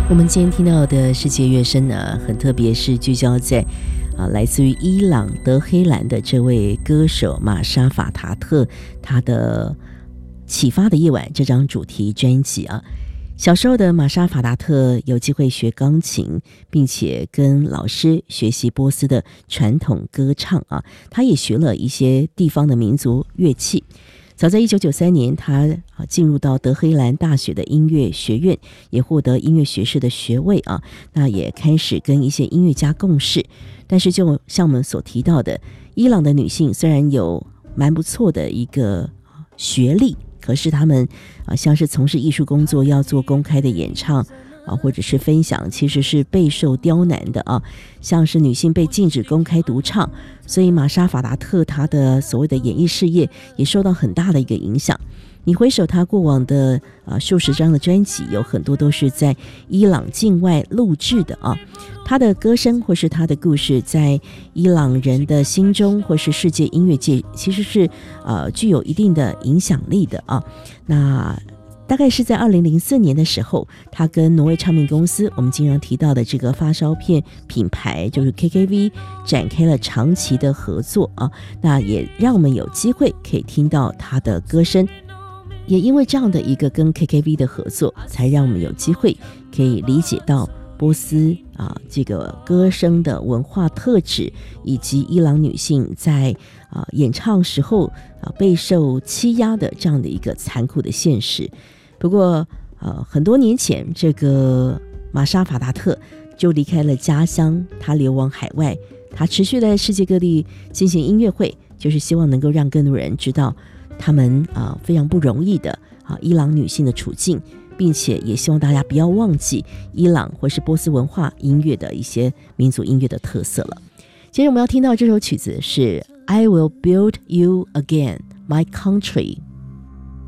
我们今天听到的世界乐声呢，很特别，是聚焦在来自于伊朗德黑兰的这位歌手玛莎法塔特，他的启发的夜晚这张主题专辑啊。小时候的玛莎法达特有机会学钢琴，并且跟老师学习波斯的传统歌唱啊，他也学了一些地方的民族乐器。早在1993年，他进入到德黑兰大学的音乐学院，也获得音乐学士的学位啊。那也开始跟一些音乐家共事。但是就像我们所提到的，伊朗的女性虽然有蛮不错的一个学历，可是她们像是从事艺术工作要做公开的演唱或者是分享，其实是备受刁难的啊。像是女性被禁止公开独唱，所以玛莎法达特她的所谓的演艺事业也受到很大的一个影响。你回首她过往的数十张的专辑，有很多都是在伊朗境外录制的啊。她的歌声或是她的故事，在伊朗人的心中或是世界音乐界，其实是具有一定的影响力的啊。那大概是在2004年的时候，他跟挪威唱片公司，我们经常提到的这个发烧片品牌，就是 KKV 展开了长期的合作啊。那也让我们有机会可以听到他的歌声，也因为这样的一个跟 KKV 的合作，才让我们有机会可以理解到波斯这个歌声的文化特质，以及伊朗女性在演唱时候备受欺压的这样的一个残酷的现实。不过很多年前，这个玛莎法达特就离开了家乡，她流亡海外，她持续在世界各地进行音乐会，就是希望能够让更多人知道他们非常不容易的伊朗女性的处境，并且也希望大家不要忘记伊朗或是波斯文化音乐的一些民族音乐的特色了。接着我们要听到这首曲子是 I Will Build You Again, My Country